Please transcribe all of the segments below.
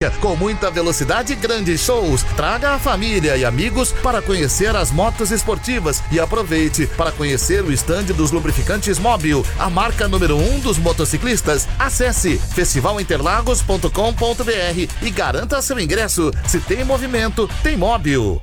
econômica, com muita velocidade e grandes shows. Traga a família e amigos para conhecer as motos esportivas e aproveite para conhecer o estande dos lubrificantes Móbil, a marca número 1 dos motociclistas. Acesse festivalinterlagos.com.br e garanta seu ingresso. Se tem movimento, tem Móbil.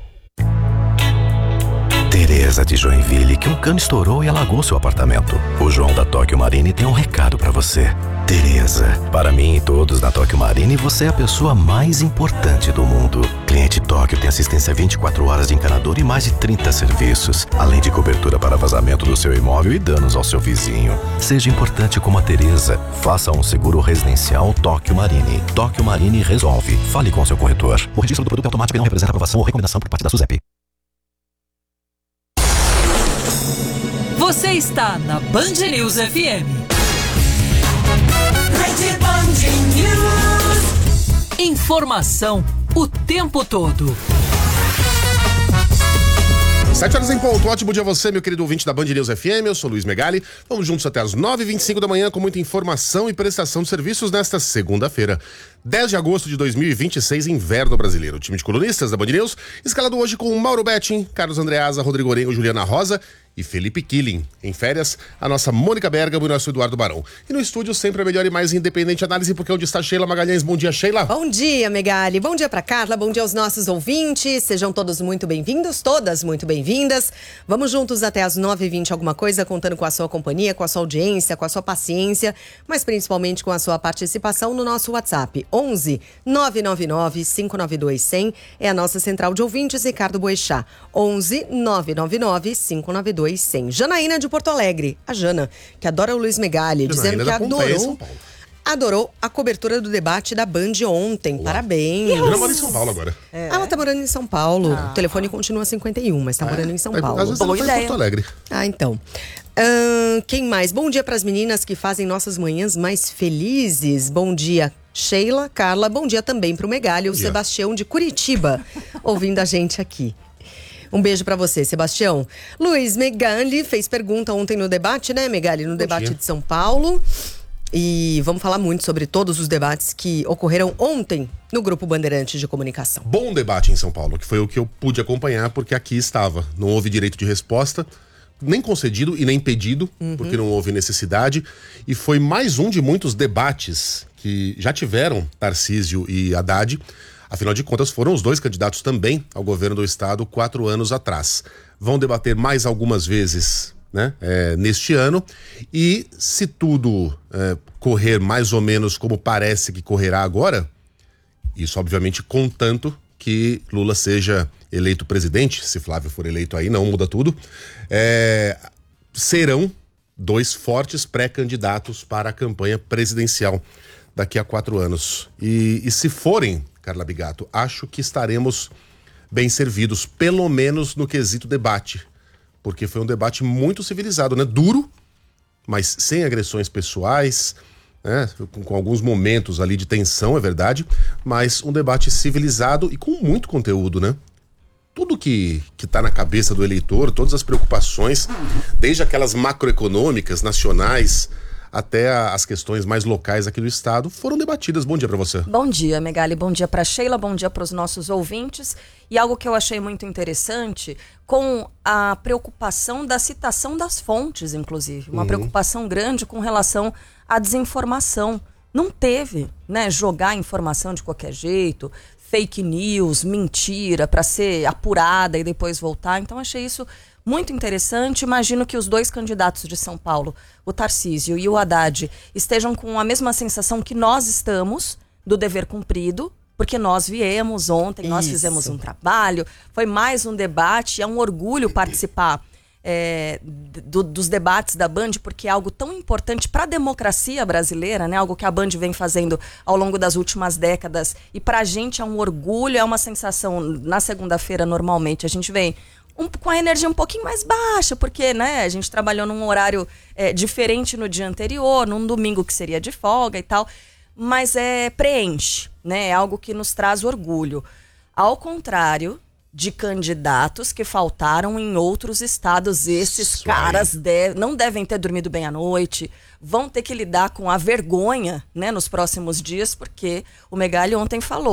Tereza de Joinville, que um cano estourou e alagou seu apartamento. O João da Tóquio Marine tem um recado pra você. Tereza, para mim e todos na Tóquio Marine, você é a pessoa mais importante do mundo. Cliente Tóquio tem assistência 24 horas de encanador e mais de 30 serviços, além de cobertura para vazamento do seu imóvel e danos ao seu vizinho. Seja importante como a Tereza. Faça um seguro residencial Tóquio Marine. Tóquio Marine resolve. Fale com seu corretor. O registro do produto é automático e não representa aprovação ou recomendação por parte da SUSEP. Você está na Band News FM. Rede Band News. Informação o tempo todo. 7 horas em ponto. Ótimo dia a você, meu querido ouvinte da Band News FM. Eu sou Luiz Megali. Vamos juntos até as 9h25 da manhã com muita informação e prestação de serviços nesta segunda-feira, 10 de agosto de 2026, inverno brasileiro. O time de colunistas da Band News, escalado hoje com Mauro Betting, Carlos Andreasa, Rodrigo Orengo, Juliana Rosa e Felipe Killing. Em férias, a nossa Mônica Bergamo e o nosso Eduardo Barão. E no estúdio, sempre a melhor e mais independente análise, porque onde está Sheila Magalhães. Bom dia, Sheila. Bom dia, Megali. Bom dia pra Carla, bom dia aos nossos ouvintes. Sejam todos muito bem-vindos, todas muito bem-vindas. Vamos juntos até as 9h20 alguma coisa, contando com a sua companhia, com a sua audiência, com a sua paciência, mas principalmente com a sua participação no nosso WhatsApp. 11 999 592 100 é a nossa central de ouvintes, Ricardo Boechat. 11 999 592 100. Janaína de Porto Alegre, a Jana, que adora o Luiz Megali, dizendo que adorou a cobertura do debate da Band ontem. Olá. Parabéns. Ela mora em São Paulo agora. Ela tá morando em São Paulo. O telefone continua 51, mas tá morando em São Paulo. Às vezes ela tá em Porto Alegre. Então. Quem mais? Bom dia para as meninas que fazem nossas manhãs mais felizes. Bom dia, Sheila, Carla. Bom dia também pro Megali, o Sebastião de Curitiba, ouvindo a gente aqui. Um beijo pra você, Sebastião. Luiz Megali fez pergunta ontem no debate, né, Megali? No debate de São Paulo. E vamos falar muito sobre todos os debates que ocorreram ontem no Grupo Bandeirantes de Comunicação. Bom debate em São Paulo, que foi o que eu pude acompanhar, porque aqui estava. Não houve direito de resposta, nem concedido e nem pedido, porque não houve necessidade. E foi mais um de muitos debates que já tiveram Tarcísio e Haddad. Afinal de contas, foram os dois candidatos também ao governo do estado 4 anos atrás. Vão debater mais algumas vezes, né, neste ano. E se tudo correr mais ou menos como parece que correrá agora, isso obviamente contanto que Lula seja eleito presidente, se Flávio for eleito aí, não muda tudo, serão 2 fortes pré-candidatos para a campanha presidencial daqui a 4 anos. E se forem, Carla Bigato, acho que estaremos bem servidos, pelo menos no quesito debate, porque foi um debate muito civilizado, né? Duro, mas sem agressões pessoais, né? Com alguns momentos ali de tensão, é verdade, mas um debate civilizado e com muito conteúdo, né? Tudo que tá na cabeça do eleitor, todas as preocupações, desde aquelas macroeconômicas, nacionais, até as questões mais locais aqui do estado, foram debatidas. Bom dia para você. Bom dia, Megali. Bom dia para Sheila, bom dia para os nossos ouvintes. E algo que eu achei muito interessante, com a preocupação da citação das fontes, inclusive. Uma preocupação grande com relação à desinformação. Não teve, né, jogar informação de qualquer jeito, fake news, mentira, para ser apurada e depois voltar. Então, achei isso muito interessante. Imagino que os 2 candidatos de São Paulo, o Tarcísio e o Haddad, estejam com a mesma sensação que nós estamos do dever cumprido, porque nós viemos ontem, nós fizemos um trabalho, foi mais um debate, é um orgulho participar dos debates da Band, porque é algo tão importante para a democracia brasileira, né? Algo que a Band vem fazendo ao longo das últimas décadas, e para a gente é um orgulho, é uma sensação. Na segunda-feira, normalmente, a gente vem com a energia um pouquinho mais baixa, porque, né, a gente trabalhou num horário diferente no dia anterior, num domingo que seria de folga e tal, mas preenche, né, é algo que nos traz orgulho. Ao contrário de candidatos que faltaram em outros estados, esses caras não devem ter dormido bem à noite, vão ter que lidar com a vergonha, né, nos próximos dias, porque o Megali ontem falou,